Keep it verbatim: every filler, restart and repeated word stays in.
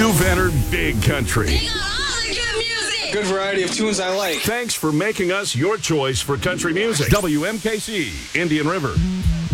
You've entered Big Country. They got all the good music. Good variety of tunes I like. Thanks for making us your choice for country music. W M K C, Indian River.